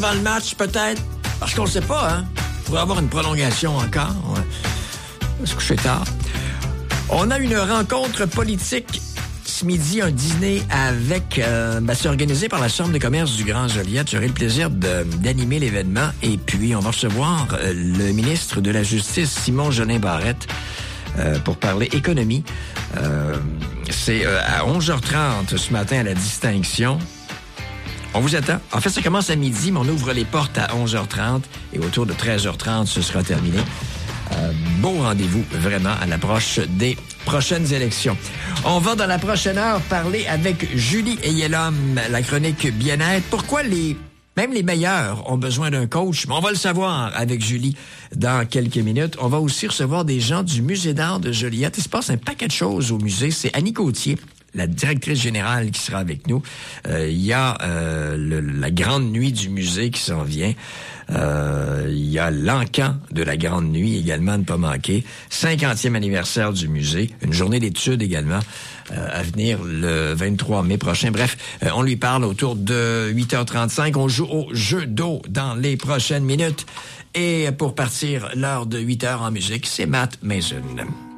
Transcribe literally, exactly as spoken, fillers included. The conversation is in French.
Avant le match, peut-être? Parce qu'on le sait pas, hein? Il pourrait avoir une prolongation encore. Ouais. On va se coucher tard. On a une rencontre politique ce midi, un dîner avec... Euh, ben, c'est organisé par la Chambre de commerce du Grand Joliette. J'aurai le plaisir de, d'animer l'événement. Et puis, on va recevoir euh, le ministre de la Justice, Simon Jolin Barrette, euh, pour parler économie. Euh, c'est euh, à onze heures trente ce matin à la Distinction. On vous attend. En fait, ça commence à midi, mais on ouvre les portes à onze heures trente. Et autour de treize heures trente, ce sera terminé. Euh, beau rendez-vous, vraiment, à l'approche des prochaines élections. On va, dans la prochaine heure, parler avec Julie Ayelhomme, la chronique bien-être. Pourquoi les... Même les meilleurs ont besoin d'un coach, mais on va le savoir avec Julie dans quelques minutes. On va aussi recevoir des gens du Musée d'art de Joliette. Il se passe un paquet de choses au musée. C'est Annie Gauthier, la directrice générale, qui sera avec nous. Euh, il y a euh, le, la grande nuit du musée qui s'en vient. Euh, il y a l'encan de la grande nuit également, ne pas manquer. cinquantième anniversaire du musée. Une journée d'études également euh, à venir le vingt-trois mai prochain. Bref, euh, on lui parle autour de huit heures trente-cinq. On joue au jeu d'eau dans les prochaines minutes. Et pour partir, l'heure de huit heures en musique, c'est Matt Mason.